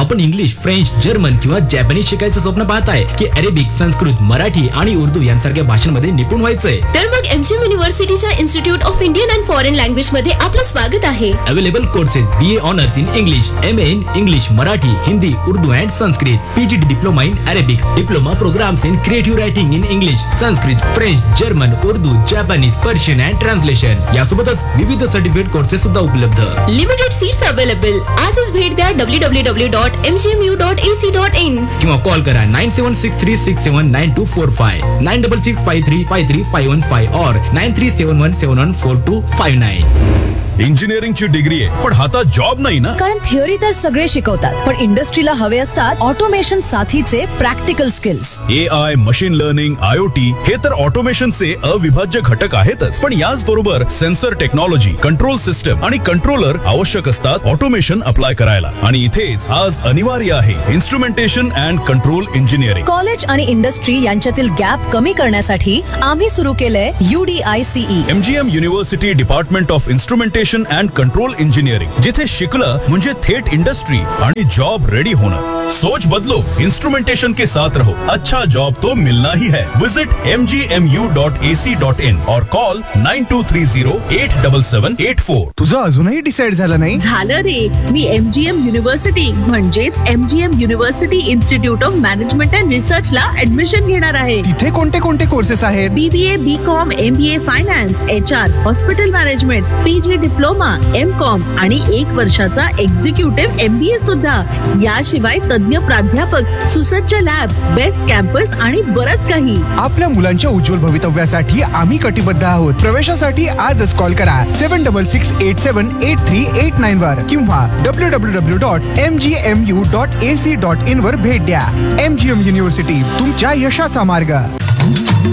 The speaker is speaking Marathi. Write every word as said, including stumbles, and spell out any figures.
आपण इंग्लिश, फ्रेंच, जर्मन किंवा जॅपनीज शिकायचं स्वप्न पाहताय की अरेबिक, संस्कृत, मराठी आणि उर्दू यांसारख्या भाषांमध्ये निपुण व्हायचंय? तर मग MGM युनिव्हर्सिटीच्या institute of Indian and foreign language मध्ये आपलं स्वागत आहे. Available courses B A honours in English, M A in English, Marathi, Hindi, Urdu and Sanskrit, PGD diploma in Arabic, diploma programs in creative writing in English, Sanskrit, French, German, Urdu, Japanese, Persian and translation यासोबतच विविध सर्टिफिकेट कोर्सेस सुद्धा उपलब्ध. Limited seats available. आजच भेट द्या W W W dot M G M U dot A C dot in किंवा कॉल करा nine seven six three six seven nine to four five, nine double six five three five three five one five और nine three seven one seven one four to five nine. इंजिनिअरिंगची degree आहे पण हातात जॉब नाही ना. कारण थिअरी तर सगळे शिकवतात पण इंडस्ट्रीला हवे असतात ऑटोमेशन साथीचे practical skills. A I, machine learning, IoT हे तर ऑटोमेशनचे अविभाज्य घटक आहेतच, पण याच बरोबर सेन्सर टेक्नॉलॉजी, कंट्रोल सिस्टम आणि कंट्रोलर आवश्यक असतात ऑटोमेशन अप्लाय करायला. आणि इथेच आज अनिवार्य आहे instrumentation and control engineering. College आणि इंडस्ट्री यांच्यातील गॅप कमी करण्यासाठी आम्ही सुरू केलंय यूडीआयसीई. MGM university department of instrumentation and control engineering, जिथे शिकलं म्हणजे थेट इंडस्ट्री आणि जॉब रेडी होणं. सोच बदलो, इंस्ट्रूमेंटेशन के साथ रहो. अच्छा जॉब तो मिलना ही है. Visit M G M U dot A C dot in और call nine to three Ziro eight seven seven eight four. तुझं अजूनही डिसाइड झालं नाही? झालं रे. मी एमजीएम युनिव्हर्सिटी म्हणजेच MGM university institute of management and research ला ऍडमिशन घेणार आहे. तिथे कोणते कोणते कोर्सेस आहेत? बीबीए, बी com, MBA finance, H R, hospital management, PG diploma, M com आणि एक वर्षाचा एक्झिक्युटिव्ह एमबीए सुद्धा. याशिवाय तज्ञ प्राध्यापक, सुसज्ज लॅब, बेस्ट कॅम्पस आणि बरच काही. आपल्या मुलांच्या उज्ज्वल भवितव्यासाठी आम्ही कटिबद्ध आहोत. प्रवेशासाठी आजच कॉल करा सेवन डबल सिक्स एट सेवन एट थ्री एट नाईन वर किंवा W W W dot M G M U dot A C dot in वर भेट द्या. एमजीएम युनिव्हर्सिटी, तुमच्या यशाचा मार्ग.